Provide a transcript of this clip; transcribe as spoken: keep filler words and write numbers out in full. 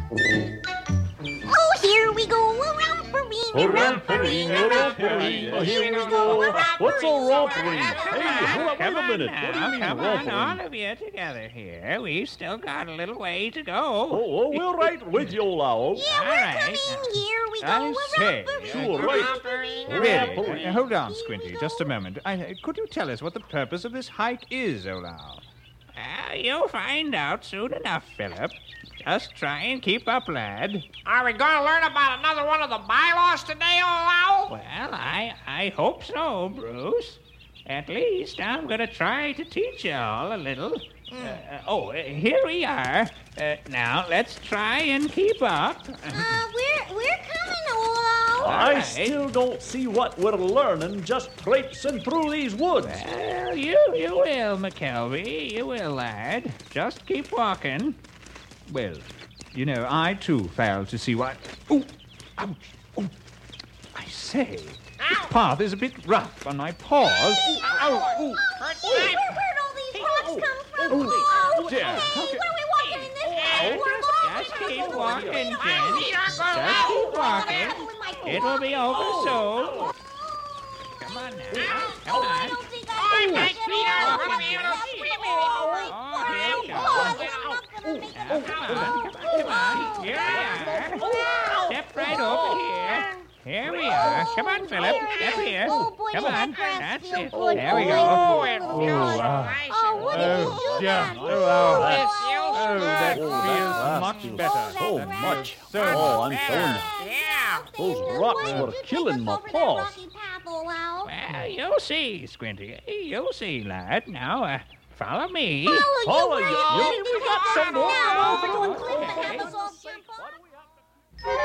Oh, here we go. A romperine, a romperine, a romperine. Here we go. What's a romperine? Hey, hold on, wait a minute. Now, What do you mean come romperine? on, all of you together here. We've still got a little way to go. Oh, oh, we're right with you, Owl. Yeah, we're All right. coming. Here we go. I A say, romperine. Sure, right. Really? Uh, hold on, Squinty, just a moment. I, uh, could you tell us what the purpose of this hike is, Olau? Uh, you'll find out soon enough, Philip. Just try and keep up, lad. Are we going to learn about another one of the bylaws today, old owl? Well, I, I hope so, Bruce. At least I'm going to try to teach you all a little. Uh, uh, oh, uh, here we are. Uh, now, let's try and keep up. Uh, we're, we're coming, Olau. I right. still don't see what we're learning just traipsing through these woods. Well, you, you will, McKelvey. You will, lad. Just keep walking. Well, you know, I too fail to see what... Ooh! Ouch! Ooh! I say, this path is a bit rough on my paws. Ooh! Ow! Ooh! Hey, where, where'd all these rocks come from, Olau? dear. Hey, Okay. what are we walking in this way? We're Just keep walking, Jen. Just keep walking. It'll be over soon. Come on now. Come I on. don't think I my can feet get are over gonna be it. able to sweep me. Oh, here we go. Oh, this is not gonna make Now, it. come on, come on, come on. Here we are. Step right over here. Here we are. Come on, Philip. Step here. Oh, boy, Come does that on. grass That's feel it. good. There we Oh, go. Oh, it oh, feels so wow. nice. Oh, what did you do yeah. then? Oh, wow. It Oh, feels Oh, that good. Oh, that feels grass much feels better. so that much. So Oh, I'm much telling better. you. Yeah. Those Why rocks did were you take killing us my over that paws. rocky path, Olau? Well, you'll see, Squinty. You'll see, lad. Now, uh, follow me. Follow you, Follow where you. you You- headed? we got some more. Now, Oh, going cliff okay. and have us all